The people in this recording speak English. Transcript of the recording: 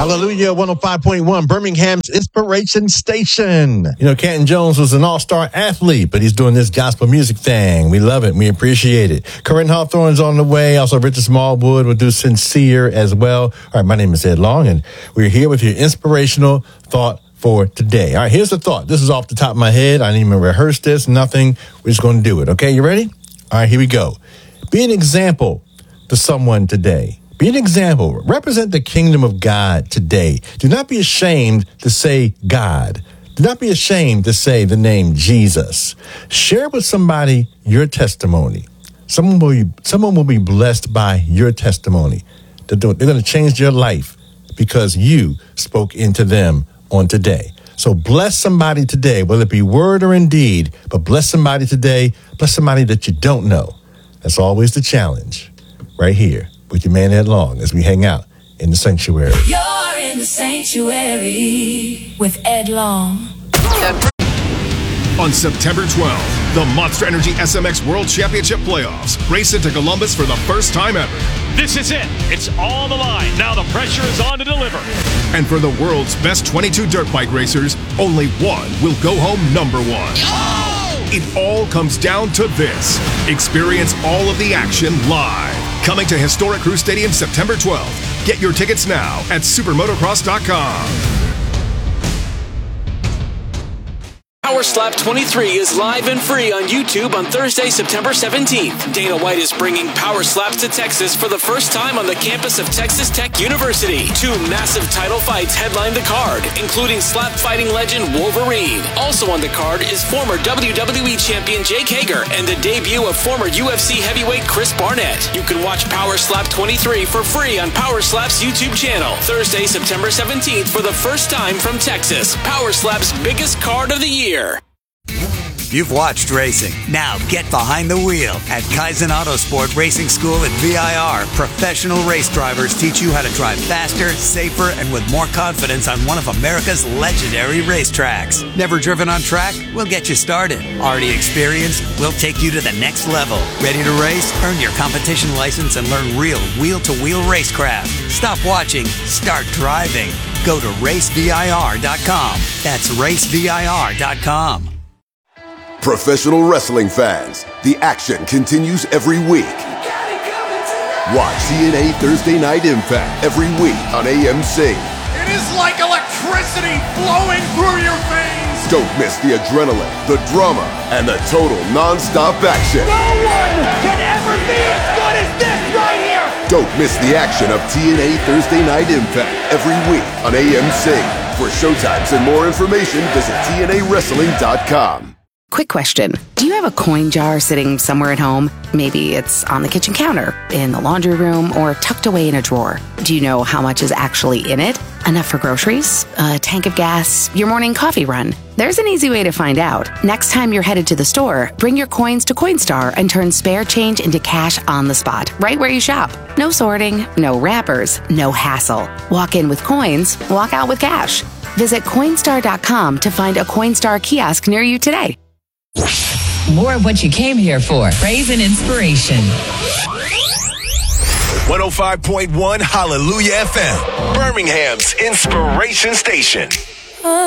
Hallelujah, 105.1, Birmingham's Inspiration Station. You know, Canton Jones was an all-star athlete, but he's doing this gospel music thing. We love it. We appreciate it. Corinne Hawthorne's on the way. Also, Richard Smallwood will do Sincere as well. All right, my name is Ed Long, and we're here with your inspirational thought for today. All right, here's the thought. This is off the top of my head. I didn't even rehearse this, nothing. We're just going to do it. Okay, you ready? All right, here we go. Be an example to someone today. Be an example. Represent the kingdom of God today. Do not be ashamed to say God. Do not be ashamed to say the name Jesus. Share with somebody your testimony. Someone will be blessed by your testimony. They're going to change their life because you spoke into them on today. So bless somebody today, whether it be word or in deed, but bless somebody today. Bless somebody that you don't know. That's always the challenge right here with your man Ed Long as we hang out in the sanctuary. You're in the sanctuary with Ed Long. On September 12th, the Monster Energy SMX World Championship Playoffs race into Columbus for the first time ever. This is it. It's all the line. Now the pressure is on to deliver. And for the world's best 22 dirt bike racers, only one will go home number one. Oh! It all comes down to this. Experience all of the action live. Coming to Historic Crew Stadium September 12th. Get your tickets now at supermotocross.com. Power Slap 23 is live and free on YouTube on Thursday, September 17th. Dana White is bringing Power Slaps to Texas for the first time on the campus of Texas Tech University. 2 massive title fights headline the card, including slap fighting legend Wolverine. Also on the card is former WWE champion Jake Hager and the debut of former UFC heavyweight Chris Barnett. You can watch Power Slap 23 for free on Power Slap's YouTube channel. Thursday, September 17th for the first time from Texas. Power Slap's biggest card of the year. You've watched racing. Now get behind the wheel. At Kaizen Autosport Racing School at VIR, professional race drivers teach you how to drive faster, safer, and with more confidence on one of America's legendary racetracks. Never driven on track? We'll get you started. Already experienced? We'll take you to the next level. Ready to race? Earn your competition license and learn real wheel-to-wheel racecraft. Stop watching. Start driving. Go to racevir.com. That's racevir.com. Professional wrestling fans, the action continues every week. Watch TNA Thursday Night Impact every week on AMC. It is like electricity flowing through your veins. Don't miss the adrenaline, the drama, and the total non-stop action. No one can ever be as good as this right here. Don't miss the action of TNA Thursday Night Impact every week on AMC. For showtimes and more information, visit TNAWrestling.com. Quick question. Do you have a coin jar sitting somewhere at home? Maybe it's on the kitchen counter, in the laundry room, or tucked away in a drawer. Do you know how much is actually in it? Enough for groceries? A tank of gas? Your morning coffee run? There's an easy way to find out. Next time you're headed to the store, bring your coins to Coinstar and turn spare change into cash on the spot, right where you shop. No sorting, no wrappers, no hassle. Walk in with coins, walk out with cash. Visit Coinstar.com to find a Coinstar kiosk near you today. More of what you came here for. Praise and inspiration. 105.1 Hallelujah FM, Birmingham's Inspiration Station.